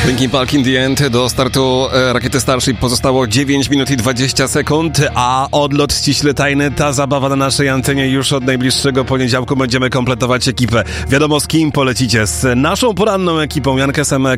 Linkin Park in the End. Do startu rakiety Starship pozostało 9 minut i 20 sekund, a odlot ściśle tajny. Ta zabawa na naszej antenie już od najbliższego poniedziałku będziemy kompletować ekipę. Wiadomo, z kim polecicie. Z naszą poranną ekipą. Jan Kesemek,